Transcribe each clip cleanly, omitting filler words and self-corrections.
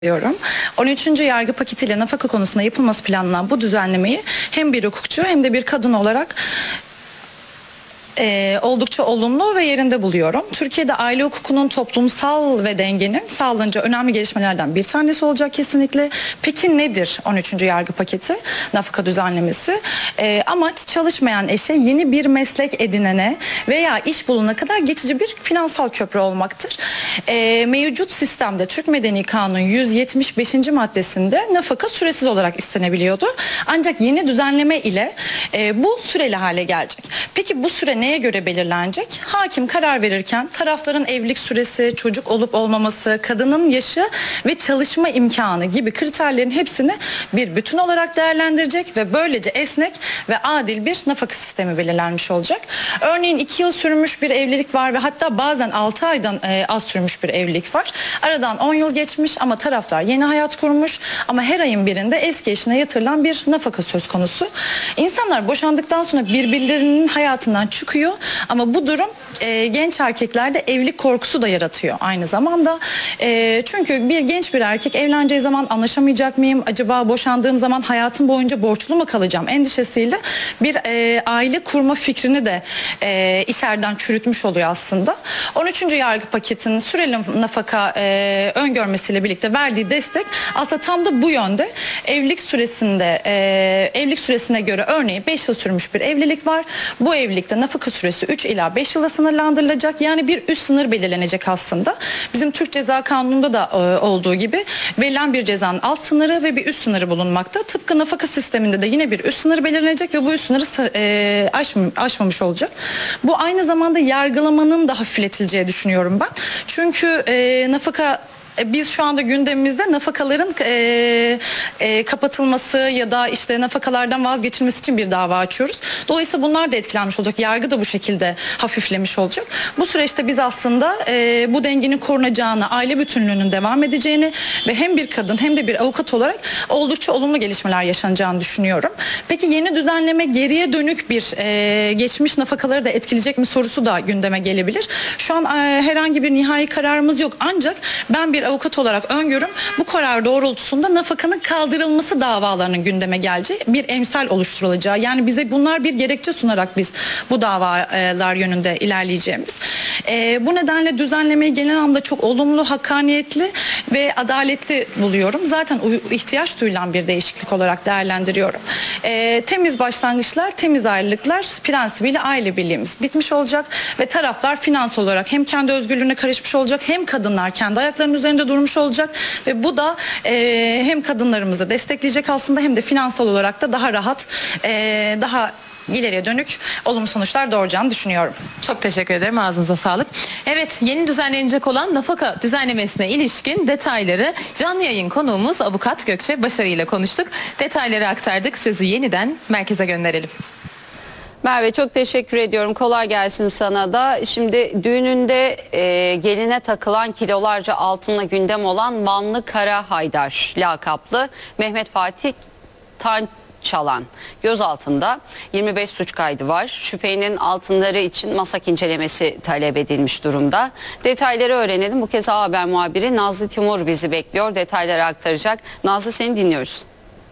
diyorum. 13. yargı paketiyle nafaka konusunda yapılması planlanan bu düzenlemeyi hem bir hukukçu hem de bir kadın olarak oldukça olumlu ve yerinde buluyorum. Türkiye'de aile hukukunun toplumsal ve dengenin sağlanınca önemli gelişmelerden bir tanesi olacak kesinlikle. Peki nedir 13. yargı paketi nafaka düzenlemesi? Amaç çalışmayan eşe yeni bir meslek edinene veya iş bulana kadar geçici bir finansal köprü olmaktır. Mevcut sistemde Türk Medeni Kanunu 175. maddesinde nafaka süresiz olarak istenebiliyordu. Ancak yeni düzenleme ile bu süreli hale gelecek. Peki bu süre neye göre belirlenecek? Hakim karar verirken tarafların evlilik süresi, çocuk olup olmaması, kadının yaşı ve çalışma imkanı gibi kriterlerin hepsini bir bütün olarak değerlendirecek ve böylece esnek ve adil bir nafaka sistemi belirlenmiş olacak. Örneğin 2 yıl sürmüş bir evlilik var ve hatta bazen 6 aydan az sürmüş bir evlilik var. Aradan 10 yıl geçmiş ama taraflar yeni hayat kurmuş ama her ayın birinde eski eşine yatırılan bir nafaka söz konusu. İnsanlar boşandıktan sonra birbirlerinin hayatından çıkıyor ama bu durum genç erkeklerde evlilik korkusu da yaratıyor aynı zamanda. Çünkü genç bir erkek evleneceği zaman anlaşamayacak mıyım? Acaba boşandığım zaman hayatım boyunca borçlu mu kalacağım? Endişesiyle bir aile kurma fikrini de içeriden çürütmüş oluyor aslında. 13. yargı paketinin süreli nafaka öngörmesiyle birlikte verdiği destek aslında tam da bu yönde. Evlilik süresine göre örneğin 5 yıl sürmüş bir evlilik var. Bu evlilikte nafaka süresi 3 ila 5 yıla sınırlandırılacak. Yani bir üst sınır belirlenecek aslında. Bizim Türk Ceza Kanunu'nda da olduğu gibi verilen bir cezanın alt sınırı ve bir üst sınırı bulunmakta. Tıpkı nafaka sisteminde de yine bir üst sınır belirlenecek ve bu üst sınırı aşmamış olacak. Bu aynı zamanda yargılamanın da hafifletileceği düşünüyorum ben. Çünkü biz şu anda gündemimizde nafakaların kapatılması ya da işte nafakalardan vazgeçilmesi için bir dava açıyoruz. Dolayısıyla bunlar da etkilenmiş olacak. Yargı da bu şekilde hafiflemiş olacak. Bu süreçte biz aslında bu dengenin korunacağını, aile bütünlüğünün devam edeceğini ve hem bir kadın hem de bir avukat olarak oldukça olumlu gelişmeler yaşanacağını düşünüyorum. Peki yeni düzenleme geriye dönük bir geçmiş nafakaları da etkileyecek mi sorusu da gündeme gelebilir. Şu an herhangi bir nihai kararımız yok. Ancak ben bir avukat olarak öngörüm bu karar doğrultusunda nafakanın kaldırılması davalarının gündeme geleceği, bir emsal oluşturulacağı. Yani bize bunlar bir gerekçe sunarak biz bu davalar yönünde ilerleyeceğimiz. Bu nedenle düzenlemeyi genel anlamda çok olumlu, hakkaniyetli ve adaletli buluyorum. Zaten ihtiyaç duyulan bir değişiklik olarak değerlendiriyorum. Temiz başlangıçlar, temiz ayrılıklar prensibiyle aile birliğimiz bitmiş olacak ve taraflar finansal olarak hem kendi özgürlüğüne karışmış olacak hem kadınlar kendi ayaklarının üzerinde durmuş olacak ve bu da hem kadınlarımızı destekleyecek aslında hem de finansal olarak da daha rahat, daha ileriye dönük olumlu sonuçlar doğuracağını düşünüyorum. Çok teşekkür ederim. Ağzınıza sağlık. Evet, yeni düzenlenecek olan nafaka düzenlemesine ilişkin detayları canlı yayın konuğumuz Avukat Gökçe Başarı ile konuştuk. Detayları aktardık. Sözü yeniden merkeze gönderelim. Merve, çok teşekkür ediyorum. Kolay gelsin sana da. Şimdi düğününde geline takılan kilolarca altınla gündem olan Vanlı Kara Haydar lakaplı Mehmet Fatih Tançalan gözaltında. 25 suç kaydı var. Şüphelinin altınları için masak incelemesi talep edilmiş durumda. Detayları öğrenelim. Bu kez A Haber muhabiri Nazlı Timur bizi bekliyor. Detayları aktaracak. Nazlı, seni dinliyoruz.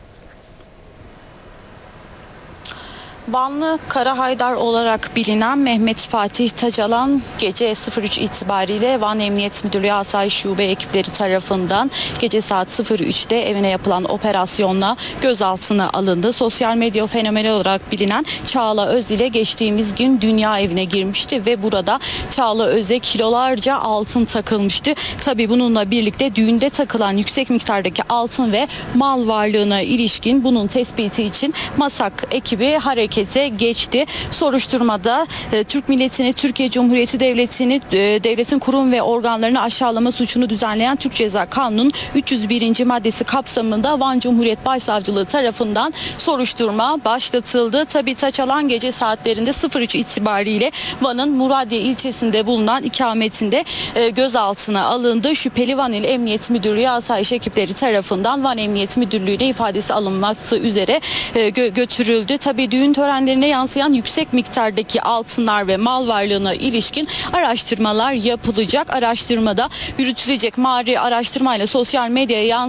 Vanlı Kara Haydar olarak bilinen Mehmet Fatih Tacalan gece 03 itibariyle Van Emniyet Müdürlüğü Asayiş Şube ekipleri tarafından gece saat 03'te evine yapılan operasyonla gözaltına alındı. Sosyal medya fenomeni olarak bilinen Çağla Öz ile geçtiğimiz gün dünya evine girmişti ve burada Çağla Öz'e kilolarca altın takılmıştı. Tabii bununla birlikte düğünde takılan yüksek miktardaki altın ve mal varlığına ilişkin bunun tespiti için MASAK ekibi harekete geçti. Soruşturmada Türk milletini, Türkiye Cumhuriyeti Devleti'ni, devletin kurum ve organlarını aşağılama suçunu düzenleyen Türk Ceza Kanunu'nun 301. maddesi kapsamında Van Cumhuriyet Başsavcılığı tarafından soruşturma başlatıldı. Tabii Taçalan gece saatlerinde 03 itibariyle Van'ın Muradiye ilçesinde bulunan ikametinde gözaltına alındı. Şüpheli Van İl Emniyet Müdürlüğü asayiş ekipleri tarafından Van Emniyet Müdürlüğü'ne ifadesi alınması üzere götürüldü. Tabii düğün töreni törenlerine yansıyan yüksek miktardaki altınlar ve mal varlığına ilişkin araştırmalar yapılacak. Araştırmada yürütülecek. Mari araştırmayla sosyal medyaya